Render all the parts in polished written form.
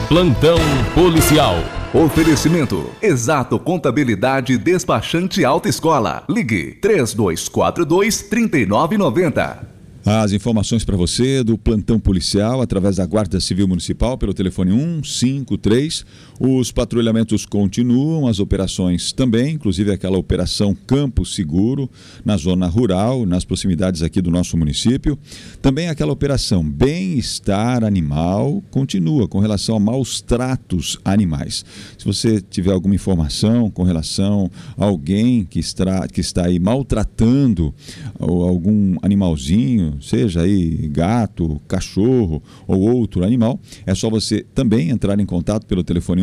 Plantão policial. Oferecimento: Exato Contabilidade Despachante Alta Escola. Ligue 3242-3990. As informações para você do plantão policial através da Guarda Civil Municipal pelo telefone 153. Os patrulhamentos continuam, as operações também, inclusive aquela operação Campo Seguro na zona rural, nas proximidades aqui do nosso município. Também aquela operação Bem-Estar Animal continua com relação a maus tratos animais. Se você tiver alguma informação com relação a alguém que está aí maltratando algum animalzinho, seja aí gato, cachorro ou outro animal, é só você também entrar em contato pelo telefone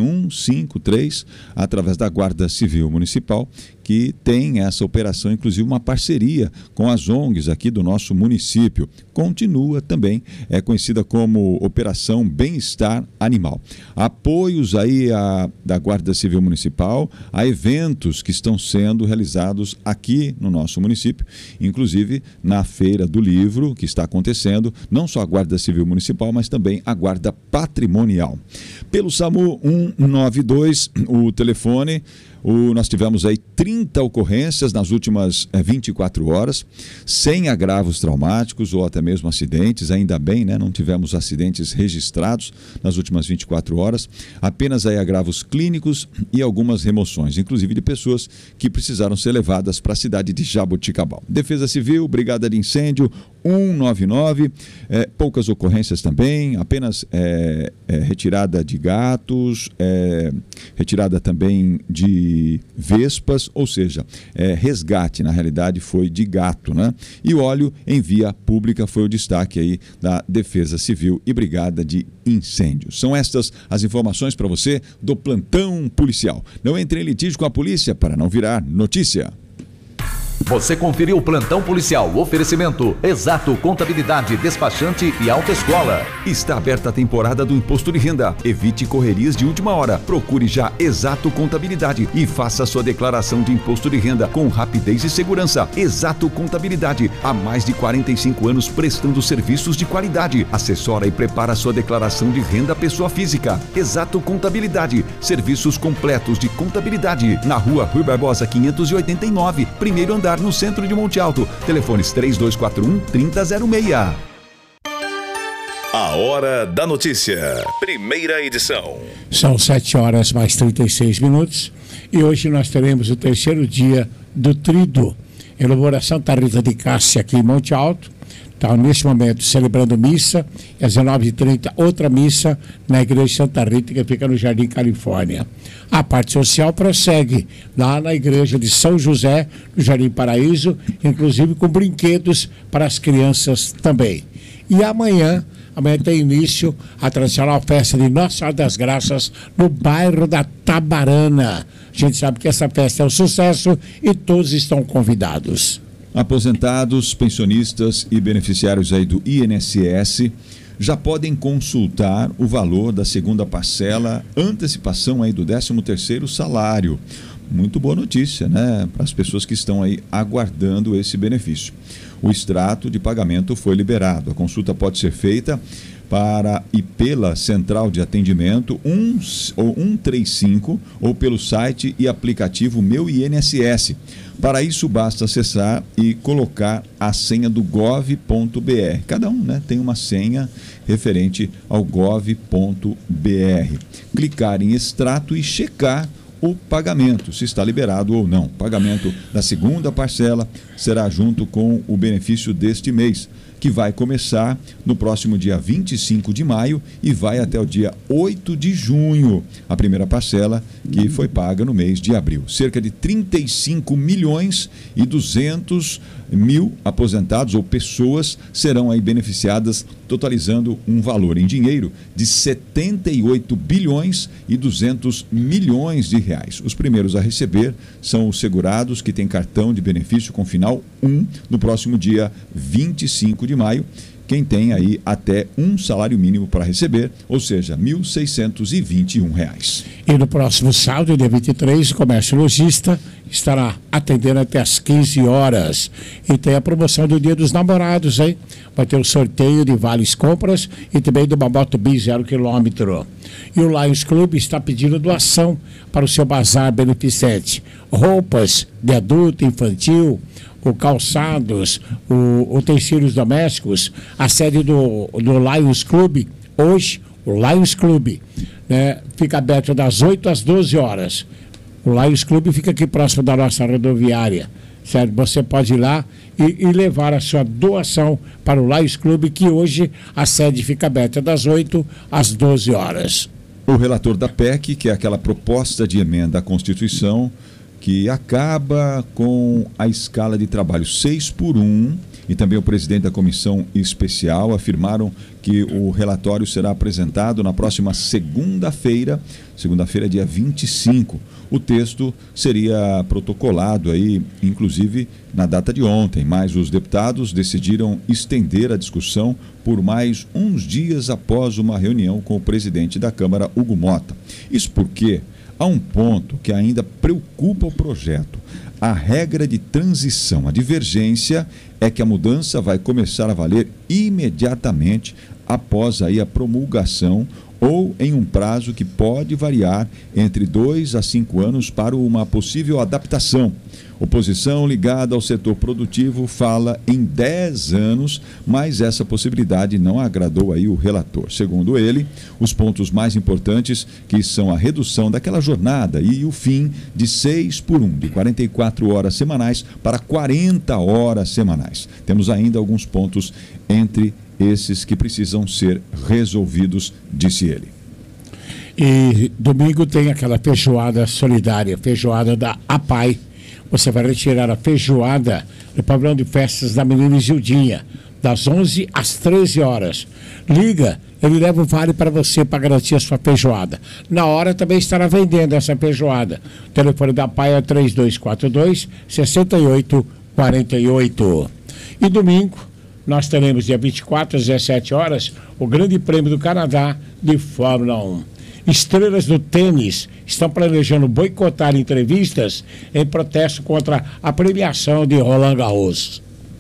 153 através da Guarda Civil Municipal, que tem essa operação, inclusive uma parceria com as ONGs aqui do nosso município. Continua também, é conhecida como Operação Bem-Estar Animal. Apoios aí da Guarda Civil Municipal a eventos que estão sendo realizados aqui no nosso município, inclusive na Feira do Livro, que está acontecendo, não só a Guarda Civil Municipal, mas também a Guarda Patrimonial. Pelo SAMU 192, o telefone, nós tivemos aí 30 ocorrências nas últimas 24 horas, sem agravos traumáticos ou até mesmo acidentes, ainda bem, né? Não tivemos acidentes registrados nas últimas 24 horas, apenas aí agravos clínicos e algumas remoções, inclusive de pessoas que precisaram ser levadas para a cidade de Jaboticabal. Defesa Civil, Brigada de Incêndio 199, poucas ocorrências também, apenas retirada de gatos, retirada também de vespas, ou seja, resgate na realidade foi de gato, né? E o óleo em via pública foi o destaque aí da Defesa Civil e Brigada de Incêndio. São estas as informações para você do plantão policial. Não entre em litígio com a polícia para não virar notícia. Você conferiu o plantão policial. Oferecimento: Exato Contabilidade Despachante e Autoescola. Está aberta a temporada do Imposto de Renda. Evite correrias de última hora. Procure já Exato Contabilidade e faça sua declaração de Imposto de Renda com rapidez e segurança. Exato Contabilidade, há mais de 45 anos prestando serviços de qualidade. Assessora e prepara sua declaração de renda pessoa física. Exato Contabilidade, serviços completos de contabilidade. Na Rua Rui Barbosa 589, primeiro andar, no centro de Monte Alto. Telefones 3241-3006. A Hora da Notícia. Primeira edição. São 7 horas mais 36 minutos e hoje nós teremos o terceiro dia do Tríduo. Elaboração Santa Rita de Cássia aqui em Monte Alto. Está neste momento celebrando missa, às 19h30, outra missa na Igreja Santa Rita, que fica no Jardim Califórnia. A parte social prossegue lá na Igreja de São José, no Jardim Paraíso, inclusive com brinquedos para as crianças também. E amanhã tem início a tradicional festa de Nossa Senhora das Graças no bairro da Tabarana. A gente sabe que essa festa é um sucesso e todos estão convidados. Aposentados, pensionistas e beneficiários aí do INSS já podem consultar o valor da segunda parcela, antecipação aí do 13º salário. Muito boa notícia, né? Para as pessoas que estão aí aguardando esse benefício. O extrato de pagamento foi liberado. A consulta pode ser feita para e pela Central de Atendimento 135 ou pelo site e aplicativo Meu INSS. Para isso, basta acessar e colocar a senha do gov.br. Cada um, né, tem uma senha referente ao gov.br. Clicar em extrato e checar o pagamento, se está liberado ou não. O pagamento da segunda parcela será junto com o benefício deste mês, que vai começar no próximo dia 25 de maio e vai até o dia 8 de junho. A primeira parcela que foi paga no mês de abril. Cerca de 35.200.000 aposentados ou pessoas serão aí beneficiadas, totalizando um valor em dinheiro de 78.200 bilhões de reais. Os primeiros a receber são os segurados que têm cartão de benefício com final 1 no próximo dia 25 de maio quem tem aí até um salário mínimo para receber, ou seja, R$ 1.621. E no próximo sábado, dia 23, o Comércio Logista estará atendendo até às 15 horas. E tem a promoção do Dia dos Namorados, hein? Vai ter o sorteio de vales compras e também de uma moto Bi 0 km. E o Lions Club está pedindo doação para o seu bazar beneficente. Roupas de adulto, infantil, calçados, utensílios domésticos. A sede do Lions Club, hoje, o Lions Club, né, fica aberto das 8 às 12 horas. O Lions Club fica aqui próximo da nossa rodoviária, certo? Você pode ir lá e levar a sua doação para o Lions Club, que hoje a sede fica aberta das 8 às 12 horas. O relator da PEC, que é aquela proposta de emenda à Constituição, que acaba com a escala de trabalho 6x1, e também o presidente da comissão especial afirmaram que o relatório será apresentado na próxima segunda-feira, dia 25. O texto seria protocolado aí, inclusive, na data de ontem, mas os deputados decidiram estender a discussão por mais uns dias após uma reunião com o presidente da Câmara, Hugo Mota. Isso porque há um ponto que ainda preocupa o projeto. A regra de transição, a divergência, é que a mudança vai começar a valer imediatamente após aí a promulgação ou em um prazo que pode variar entre 2 a 5 anos para uma possível adaptação. Oposição ligada ao setor produtivo fala em 10 anos, mas essa possibilidade não agradou aí o relator. Segundo ele, os pontos mais importantes, que são a redução daquela jornada e o fim de 6x1, de 44 horas semanais para 40 horas semanais. Temos ainda alguns pontos entre esses que precisam ser resolvidos, disse ele. E domingo tem aquela feijoada solidária, feijoada da APAI. Você vai retirar a feijoada no pavilhão de festas da menina Gildinha, das 11 às 13 horas. Liga, ele leva o vale para você para garantir a sua feijoada. Na hora também estará vendendo essa feijoada. O telefone da APAI é 3242-6848. E domingo, nós teremos, dia 24 às 17 horas, o Grande Prêmio do Canadá de Fórmula 1. Estrelas do tênis estão planejando boicotar entrevistas em protesto contra a premiação de Roland Garros.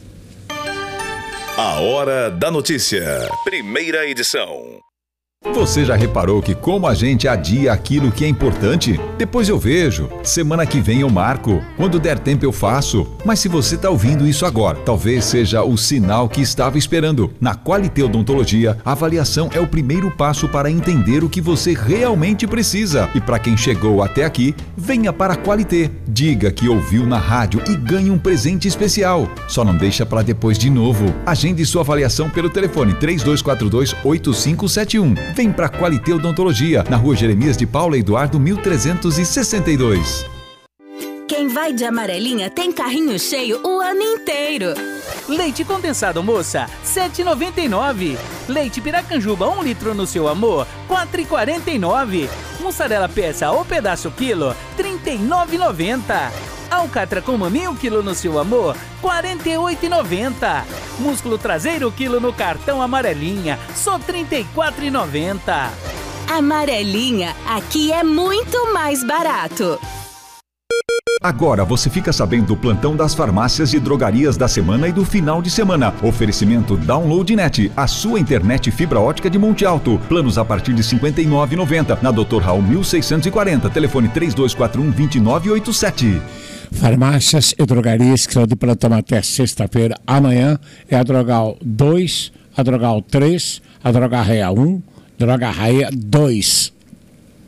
A Hora da Notícia, primeira edição. Você já reparou que como a gente adia aquilo que é importante? Depois eu vejo, semana que vem eu marco, quando der tempo eu faço. Mas se você está ouvindo isso agora, talvez seja o sinal que estava esperando. Na Qualité Odontologia, a avaliação é o primeiro passo para entender o que você realmente precisa. E para quem chegou até aqui, venha para a Qualité. Diga que ouviu na rádio e ganhe um presente especial. Só não deixa para depois de novo. Agende sua avaliação pelo telefone 3242-8571. Vem para Qualité Odontologia, na Rua Jeremias de Paula Eduardo, 1362. Quem vai de amarelinha tem carrinho cheio o ano inteiro. Leite condensado moça, R$ 7,99. Leite Piracanjuba 1 litro no seu amor, R$ 4,49. Mussarela peça ou pedaço quilo, R$ 39,90. Alcatra com maminho quilo no seu amor, R$ 48,90. Músculo traseiro quilo no cartão amarelinha, só R$ 34,90. Amarelinha, aqui é muito mais barato. Agora você fica sabendo do plantão das farmácias e drogarias da semana e do final de semana. Oferecimento Downloadnet, a sua internet fibra ótica de Monte Alto. Planos a partir de R$ 59,90. Na Dr. Raul 1640, telefone 3241-2987. Farmácias e drogarias que estão de plantão até sexta-feira. Amanhã é a Drogal 2, a Drogal 3, a Drogarreia 1, Drogarreia 2.